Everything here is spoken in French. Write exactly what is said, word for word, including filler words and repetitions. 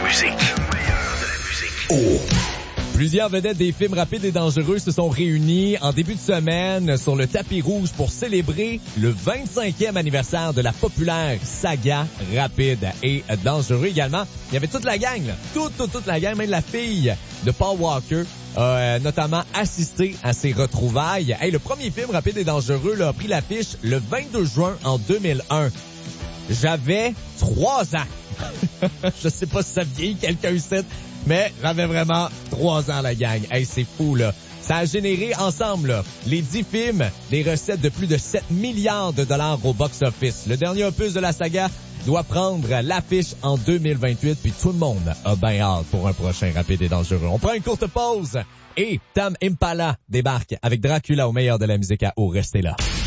musique. Oh. Plusieurs vedettes des films rapides et dangereux se sont réunies en début de semaine sur le tapis rouge pour célébrer le vingt-cinquième anniversaire de la populaire saga Rapide et Dangereux. Également, il y avait toute la gang, là. toute, toute, toute la gang, même la fille de Paul Walker a euh, notamment assisté à ces retrouvailles. Hey, le premier film Rapide et Dangereux là, a pris l'affiche le vingt-deux juin en deux mille un. J'avais trois ans. Je sais pas si ça vieillit quelqu'un ici, mais j'avais vraiment trois ans, la gang. Hey, c'est fou, là. Ça a généré ensemble, là, les dix films, des recettes de plus de sept milliards de dollars au box-office. Le dernier opus de la saga doit prendre l'affiche en deux mille vingt-huit, puis tout le monde a bien hâte pour un prochain Rapide et Dangereux. On prend une courte pause et Tame Impala débarque avec Dracula au meilleur de la musique à eau. Restez là.